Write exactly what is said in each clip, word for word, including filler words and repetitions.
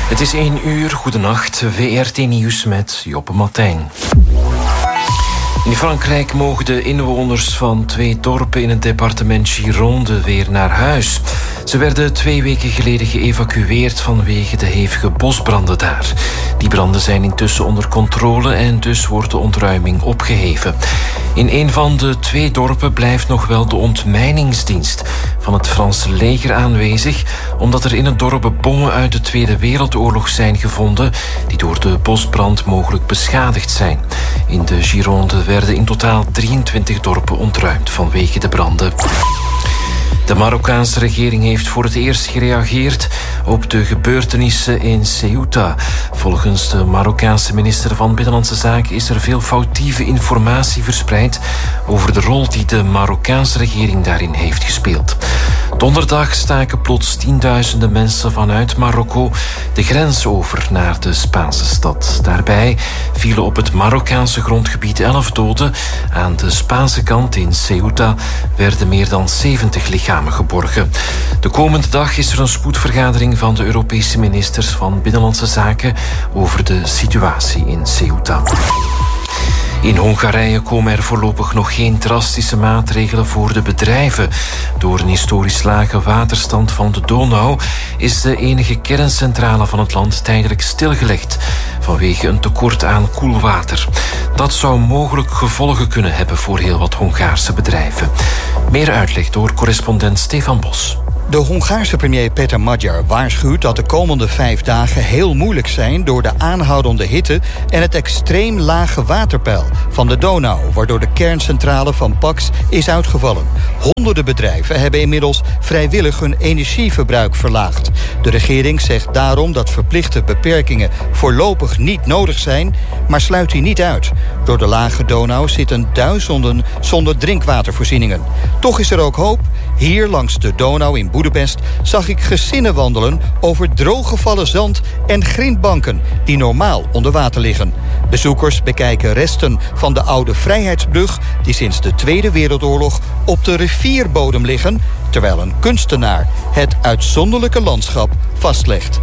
Het is één uur, goedenacht, V R T Nieuws met Joppe Martijn. In Frankrijk mogen de inwoners van twee dorpen in het departement Gironde weer naar huis. Ze werden twee weken geleden geëvacueerd vanwege de hevige bosbranden daar. Die branden zijn intussen onder controle en dus wordt de ontruiming opgeheven. In een van de twee dorpen blijft nog wel de ontmijningsdienst van het Franse leger aanwezig, omdat er in het dorp bommen uit de Tweede Wereldoorlog zijn gevonden die door de bosbrand mogelijk beschadigd zijn. In de Gironde werden in totaal drieëntwintig dorpen ontruimd vanwege de branden. De Marokkaanse regering heeft voor het eerst gereageerd op de gebeurtenissen in Ceuta. Volgens de Marokkaanse minister van Binnenlandse Zaken is er veel foutieve informatie verspreid over de rol die de Marokkaanse regering daarin heeft gespeeld. Donderdag staken plots tienduizenden mensen vanuit Marokko de grens over naar de Spaanse stad. Daarbij vielen op het Marokkaanse grondgebied elf doden. Aan de Spaanse kant in Ceuta werden meer dan zeventig lichamen geborgen. De komende dag is er een spoedvergadering van de Europese ministers van Binnenlandse Zaken over de situatie in Ceuta. In Hongarije komen er voorlopig nog geen drastische maatregelen voor de bedrijven. Door een historisch lage waterstand van de Donau is de enige kerncentrale van het land tijdelijk stilgelegd vanwege een tekort aan koelwater. Dat zou mogelijk gevolgen kunnen hebben voor heel wat Hongaarse bedrijven. Meer uitleg door correspondent Stefan Bos. De Hongaarse premier Peter Magyar waarschuwt dat de komende vijf dagen heel moeilijk zijn door de aanhoudende hitte en het extreem lage waterpeil van de Donau, waardoor de kerncentrale van Pax is uitgevallen. Honderden bedrijven hebben inmiddels vrijwillig hun energieverbruik verlaagd. De regering zegt daarom dat verplichte beperkingen voorlopig niet nodig zijn, maar sluit die niet uit. Door de lage Donau zitten duizenden zonder drinkwatervoorzieningen. Toch is er ook hoop. Hier langs de Donau in Boedapest zag ik gezinnen wandelen over drooggevallen zand en grindbanken die normaal onder water liggen. Bezoekers bekijken resten van de oude Vrijheidsbrug die sinds de Tweede Wereldoorlog op de rivierbodem liggen, terwijl een kunstenaar het uitzonderlijke landschap vastlegt.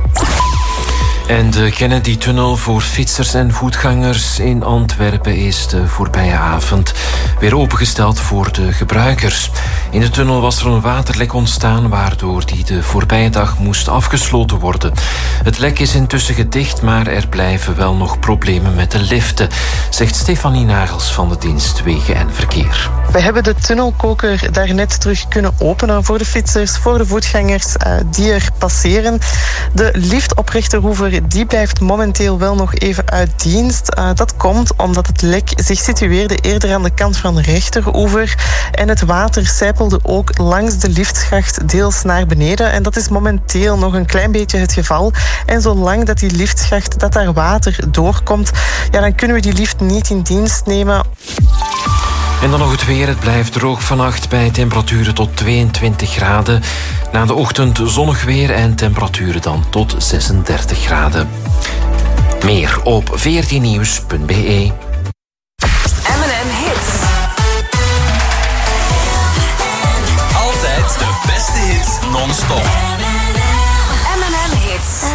En de Kennedy-tunnel voor fietsers en voetgangers in Antwerpen is de voorbije avond weer opengesteld voor de gebruikers. In de tunnel was er een waterlek ontstaan, waardoor die de voorbije dag moest afgesloten worden. Het lek is intussen gedicht, maar er blijven wel nog problemen met de liften, zegt Stefanie Nagels van de dienst Wegen en Verkeer. We hebben de tunnelkoker daarnet terug kunnen openen voor de fietsers, voor de voetgangers uh, die er passeren. De lift op Rechterhoever die blijft momenteel wel nog even uit dienst. Uh, dat komt omdat het lek zich situeerde eerder aan de kant van Rechteroever en het water sijpelde ook langs de liftschacht deels naar beneden en dat is momenteel nog een klein beetje het geval. En zolang dat die liftschacht, dat daar water doorkomt, ja, dan kunnen we die lift niet in dienst nemen. En dan nog het weer. Het blijft droog vannacht bij temperaturen tot tweeëntwintig graden. Na de ochtend zonnig weer en temperaturen dan tot zesendertig graden. Meer op v r t nieuws punt b e. M en M Hits. Altijd de beste hits non-stop.